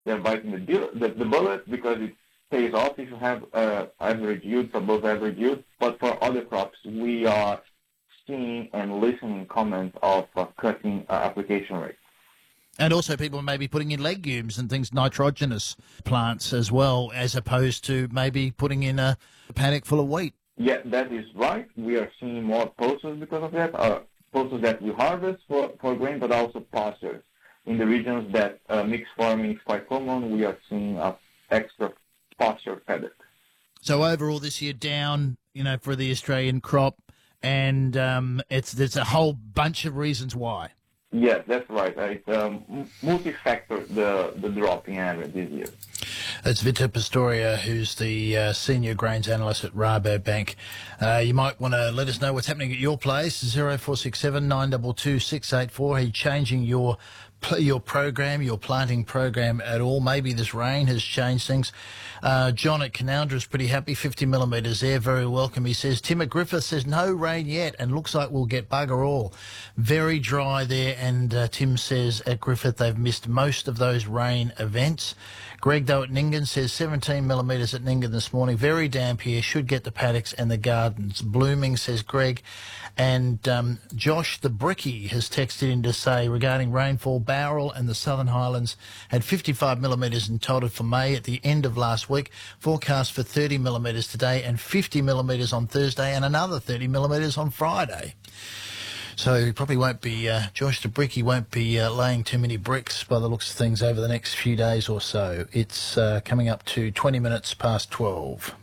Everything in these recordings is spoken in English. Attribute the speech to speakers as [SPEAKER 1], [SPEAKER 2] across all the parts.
[SPEAKER 1] they're biting the bullet because it pays off if you have average yields, above average yields. But for other crops, we are seeing and listening comments of cutting application rates.
[SPEAKER 2] And also people may be putting in legumes and things, nitrogenous plants as well, as opposed to maybe putting in a paddock full of wheat.
[SPEAKER 1] Yeah, that is right. We are seeing more pulses because of that, pulses that we harvest for grain, but also pastures. In the regions that mixed farming is quite common, we are seeing extra pasture paddock.
[SPEAKER 2] So overall this year down, for the Australian crop, and there's a whole bunch of reasons why.
[SPEAKER 1] Yes, that's right. It's multi-factor, the drop in area this year.
[SPEAKER 2] That's Victor Pistoria, who's the Senior Grains Analyst at Rabobank. You might want to let us know what's happening at your place, 0467 922 684. Are you changing your program, your planting program at all? Maybe this rain has changed things. John at Canowindra is pretty happy, 50 millimetres there, very welcome. He says, Tim at Griffith says no rain yet and looks like we'll get bugger all. Very dry there, and Tim says at Griffith they've missed most of those rain events. Greg, though, at Nyngan says 17 millimetres at Nyngan this morning. Very damp here. Should get the paddocks and the gardens blooming, says Greg. And Josh the Bricky has texted in to say regarding rainfall, Bowral and the Southern Highlands had 55 millimetres in total for May at the end of last week. Forecast for 30 millimetres today and 50 millimetres on Thursday and another 30 millimetres on Friday. So he probably won't be, Josh the Bricky won't be laying too many bricks by the looks of things over the next few days or so. It's coming up to 20 minutes past 12.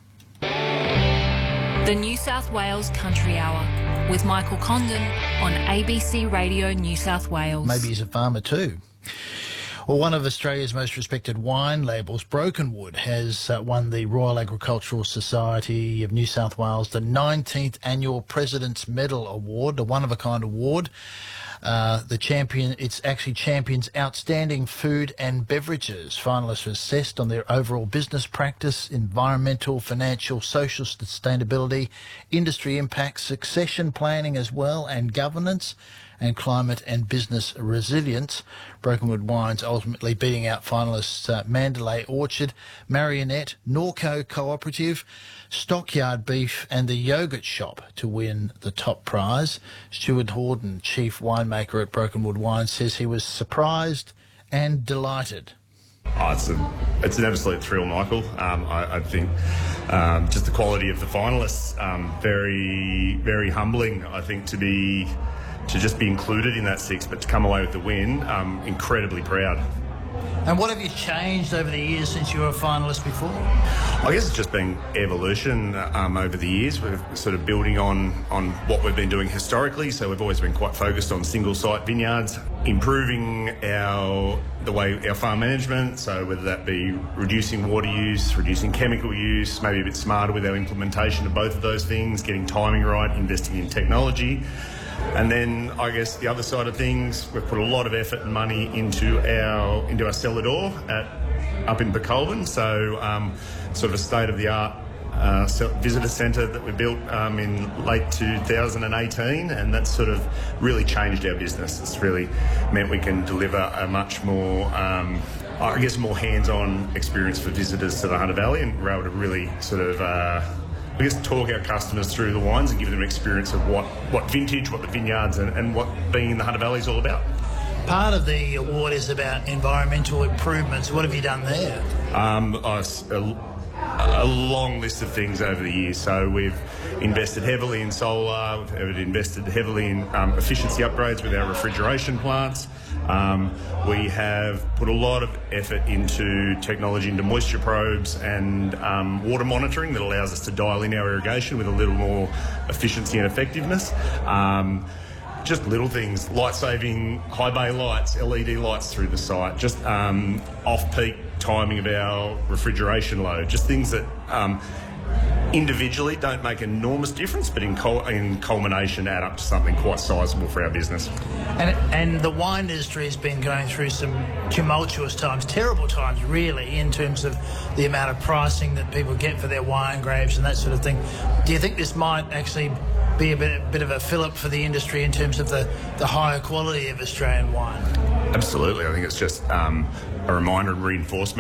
[SPEAKER 3] The New South Wales Country Hour with Michael Condon on ABC Radio New South Wales.
[SPEAKER 2] Maybe he's a farmer too. Well, one of Australia's most respected wine labels, Brokenwood, has won the Royal Agricultural Society of New South Wales, the 19th Annual President's Medal Award, a one-of-a-kind award. It's actually champions outstanding food and beverages. Finalists are assessed on their overall business practice, environmental, financial, social sustainability, industry impact, succession planning as well, and governance, and climate and business resilience. Brokenwood Wines ultimately beating out finalists Mandalay Orchard, Marionette, Norco Cooperative, Stockyard Beef and the Yogurt Shop to win the top prize. Stuart Horden, chief winemaker at Brokenwood Wines, says he was surprised and delighted.
[SPEAKER 4] Oh, it's an absolute thrill, Michael. I think just the quality of the finalists, very, very humbling, I think, to just be included in that six, but to come away with the win, incredibly proud.
[SPEAKER 2] And what have you changed over the years since you were a finalist before?
[SPEAKER 4] I guess it's just been evolution over the years. We're sort of building on what we've been doing historically, so we've always been quite focused on single-site vineyards, improving the way our farm management, so whether that be reducing water use, reducing chemical use, maybe a bit smarter with our implementation of both of those things, getting timing right, investing in technology. And then I guess the other side of things, we've put a lot of effort and money into our cellar door up in Becolvin. So sort of a state-of-the-art visitor centre that we built in late 2018, and that's sort of really changed our business. It's really meant we can deliver a much more more hands-on experience for visitors to the Hunter Valley, and we're able to really sort of talk our customers through the wines and give them an experience of what vintage, what the vineyards and what being in the Hunter Valley is all about.
[SPEAKER 2] Part of the award is about environmental improvements. What have you done there?
[SPEAKER 4] A long list of things over the years. So we've invested heavily in solar, we've invested heavily in efficiency upgrades with our refrigeration plants. We have put a lot of effort into technology, into moisture probes and water monitoring that allows us to dial in our irrigation with a little more efficiency and effectiveness. Just little things, light-saving high bay lights, LED lights through the site, just off-peak timing of our refrigeration load, just things that individually don't make an enormous difference, but in culmination add up to something quite sizable for our business.
[SPEAKER 2] And the wine industry has been going through some tumultuous times, terrible times really, in terms of the amount of pricing that people get for their wine grapes and that sort of thing. Do you think this might actually be a bit of a fillip for the industry in terms of the higher quality of Australian wine?
[SPEAKER 4] Absolutely. I think it's just a reminder and reinforcement